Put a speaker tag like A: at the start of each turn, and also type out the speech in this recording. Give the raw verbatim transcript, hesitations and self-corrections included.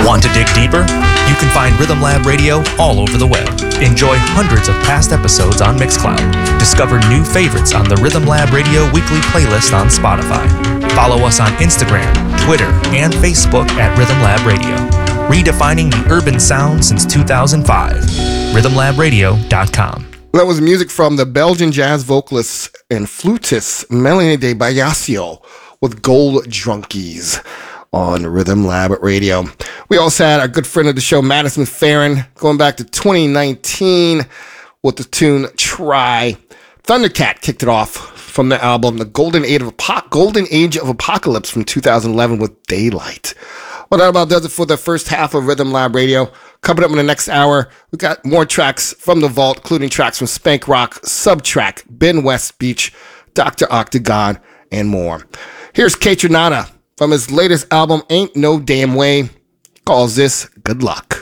A: Want to dig deeper? You can find Rhythm Lab Radio all over the web. Enjoy hundreds of past episodes on Mixcloud. Discover new favorites on the Rhythm Lab Radio weekly playlist on Spotify. Follow us on Instagram, Twitter, and Facebook at Rhythm Lab Radio. Redefining the urban sound since two thousand five. rhythm lab radio dot com.
B: That was music from the Belgian jazz vocalist and flutist Melanie de Bayasio with Gold Drunkies on Rhythm Lab Radio. We also had our good friend of the show, Madison Farron, going back to twenty nineteen with the tune Try. Thundercat kicked it off from the album The Golden Age of, Apo- Golden Age of Apocalypse from two thousand eleven with Daylight. Well, that about does it for the first half of Rhythm Lab Radio. Coming up in the next hour, we got more tracks from the vault, including tracks from Spank Rock, Subtrack, Ben West Beach, Doctor Octagon, and more. Here's Kaytranada from his latest album, Ain't No Damn Way. Calls this Good Luck.